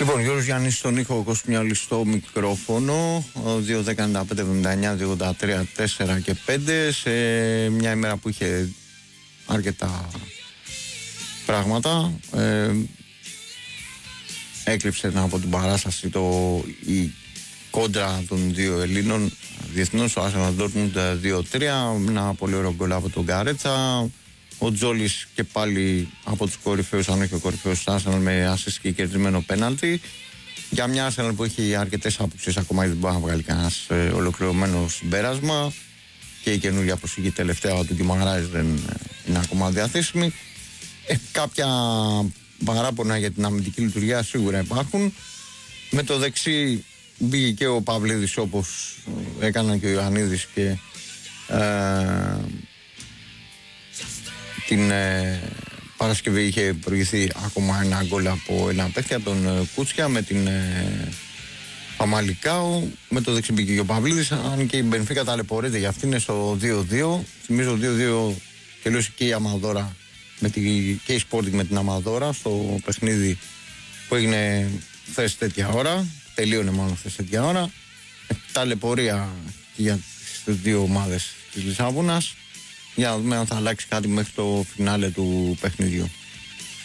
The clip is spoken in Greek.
Λοιπόν, Γιώργος Γιάννης στον ήχο, Κοσμιάλης στο μικρόφωνο, 2-10-95-79-283-4 και 5, σε μια ημέρα που είχε αρκετά πράγματα. Έκλειψε από την παράσταση η κόντρα των δύο Ελλήνων διεθνών, ο Arsenal Dortmund 2-3, ένα πολύ ωραίο γκολ από τον Γκαρέτσα. Ο Τζόλης και πάλι από τους κορυφαίους, αν όχι ο κορυφαίος του Arsenal, με assist και κερδισμένο πέναλτι. Για μια Arsenal που έχει αρκετές άποψεις, ακόμα δεν μπορεί να βγάλει κανένας ολοκληρωμένο συμπέρασμα. Και η καινούργια προσφυγή τελευταία του Γκιμαράης δεν είναι ακόμα διαθέσιμη. Κάποια παράπονα για την αμυντική λειτουργία σίγουρα υπάρχουν. Με το δεξί μπήκε και ο Παυλίδης, όπως έκαναν και ο Ιωαννίδης, και την Παρασκευή είχε προηγηθεί ακόμα ένα γκολ από ένα παίχτη, από τον Κούτσια, με την Παμαλικάου. Με το δεξί μπήκε και ο Παυλίδης, αν και η Μπενφίκα ταλαιπωρείται, για αυτή είναι στο 2-2. Θυμίζω 2-2 τελείωσε και η Αμαδόρα και η Sporting με την Αμαδόρα στο παιχνίδι που έγινε χθες τέτοια ώρα. Τελείωνε μάλλον χθες τέτοια ώρα. Ταλαιπωρία για τις δύο ομάδες της Λισαβόνας. Για να δούμε αν θα αλλάξει κάτι μέχρι το φινάλε του παιχνιδιού.